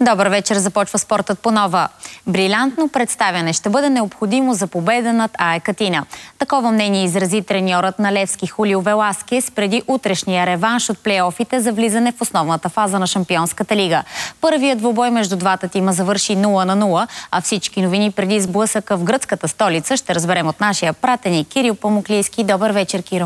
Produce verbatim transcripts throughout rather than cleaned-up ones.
Добър вечер, започва спортът по нова. Брилянтно представяне ще бъде необходимо за победа над АЕК Атина. Такова мнение изрази треньорът на Левски Хулио Веласкес преди утрешния реванш от плейофите за влизане в основната фаза на Шампионската лига. Първият двубой между двата тима завърши нула на нула, а всички новини преди сблъсъка в гръцката столица ще разберем от нашия пратеник Кирил Памуклийски. Добър вечер, Киро.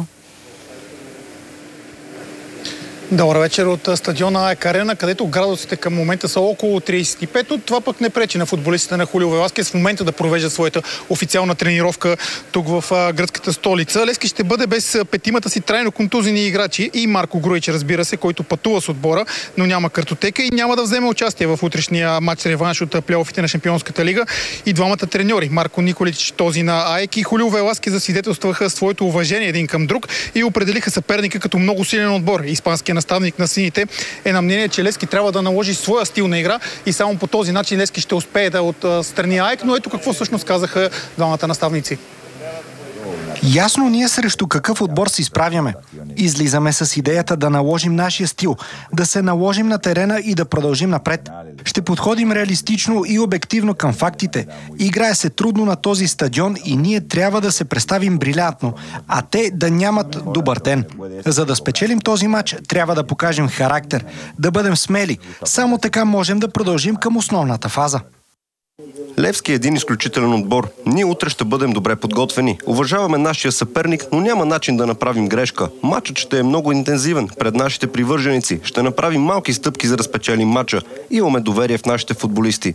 Добър вечер от стадиона АЕК Арена, където градусите към момента са около тридесет и пет, но това пък не пречи на футболистите на Хулио Веласкес в момента да провеждат своята официална тренировка тук в гръцката столица. Левски ще бъде без петимата си трайно контузени играчи и Марко Груич, разбира се, който пътува с отбора, но няма картотека и няма да вземе участие в утрешния матч реванш от плейофите на Шампионската лига. И двамата треньори, Марко Николич, този на АЕК, и Хулио Веласкес, засвидетелстваха своето уважение един към друг и определиха съперника като много силен отбор. Испанският наставник на сините е на мнение, че Левски трябва да наложи своя стил на игра и само по този начин Левски ще успее да отстрани АЕК, но ето какво всъщност казаха двамата наставници. Ясно ние срещу какъв отбор се изправяме. Излизаме с идеята да наложим нашия стил, да се наложим на терена и да продължим напред. Ще подходим реалистично и обективно към фактите. Играе се трудно на този стадион и ние трябва да се представим брилянтно, а те да нямат добър ден. За да спечелим този матч, трябва да покажем характер, да бъдем смели. Само така можем да продължим към основната фаза. Левски е един изключителен отбор. Ние утре ще бъдем добре подготвени. Уважаваме нашия съперник, но няма начин да направим грешка. Матчът ще е много интензивен пред нашите привърженици. Ще направим малки стъпки за да спечелим матча. Имаме доверие в нашите футболисти.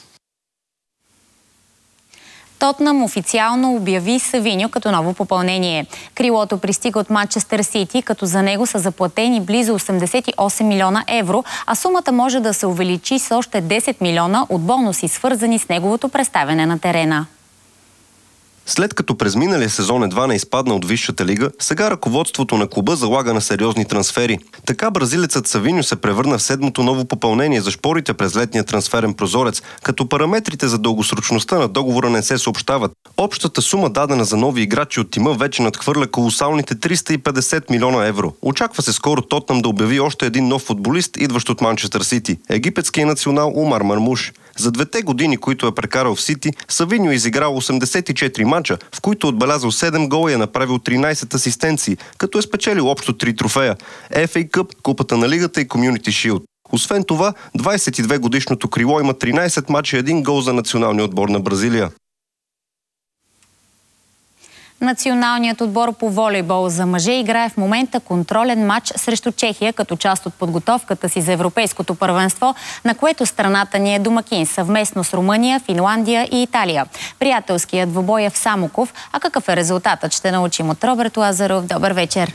Тотнъм официално обяви Савиньо като ново попълнение. Крилото пристига от Манчестър Сити, като за него са заплатени близо осемдесет и осем милиона евро, а сумата може да се увеличи с още десет милиона от бонуси, свързани с неговото представяне на терена. След като през миналия сезон едва не изпадна от Висшата лига, сега ръководството на клуба залага на сериозни трансфери. Така бразилецът Савиньо се превърна в седмото ново попълнение за шпорите през летния трансферен прозорец, като параметрите за дългосрочността на договора не се съобщават. Общата сума, дадена за нови играчи от тима, вече надхвърля колосалните триста и петдесет милиона евро. Очаква се скоро Тотнъм да обяви още един нов футболист, идващ от Манчестър Сити – египетския национал Умар Мармуш. За двете години, които е прекарал в Сити, Савиньо изиграл осемдесет и четири мача, в които е отбелязал седем гола и е направил тринадесет асистенции, като е спечелил общо три трофея – Еф Ей Къп, Купата на лигата и Комюнити Шилд. Освен това, двадесет и две годишното крило има тринадесет мача и един гол за националния отбор на Бразилия. Националният отбор по волейбол за мъже играе в момента контролен матч срещу Чехия като част от подготовката си за европейското първенство, на което страната ни е домакин съвместно с Румъния, Финландия и Италия. Приятелският двубой е в Самоков, а какъв е резултатът ще научим от Роберт Лазаров. Добър вечер!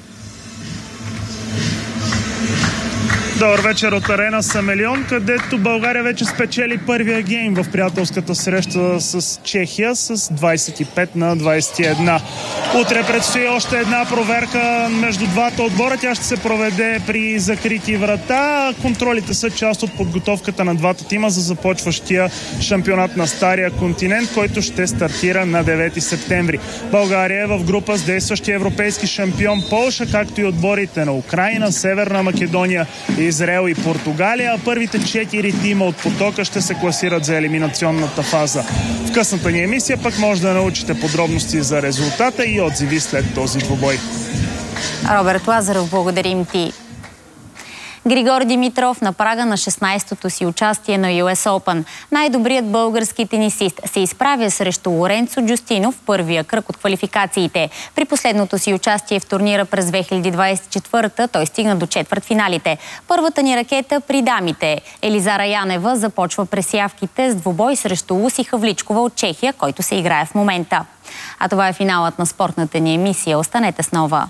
Добър вечер от Арена Самелион, където България вече спечели първия гейм в приятелската среща с Чехия с двадесет и пет на двадесет и едно. Утре предстои още една проверка между двата отбора. Тя ще се проведе при закрити врата. Контролите са част от подготовката на двата тима за започващия шампионат на Стария континент, който ще стартира на девети септември. България е в група с действащия европейски шампион Полша, както и отборите на Украйна, Северна Македония, Израел и Португалия, а първите четири тима от потока ще се класират за елиминационната фаза. В късната ни емисия пък може да научите подробности за резултата и отзиви след този двубой. Роберт Лазаров, благодарим ти. Григор Димитров на прага на шестнадесетото си участие на Ю Ес Open. Най-добрият български тенисист се изправя срещу Лоренцо Джустинов в първия кръг от квалификациите. При последното си участие в турнира през две хиляди двадесет и четвърта той стигна до четвъртфиналите. Първата ни ракета при дамите. Елизара Янева започва през явките с двубой срещу Луси Хавличкова от Чехия, който се играе в момента. А това е финалът на спортната ни емисия. Останете с нова.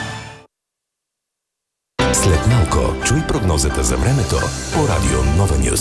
След малко чуй прогнозата за времето по радио Нова Нюз.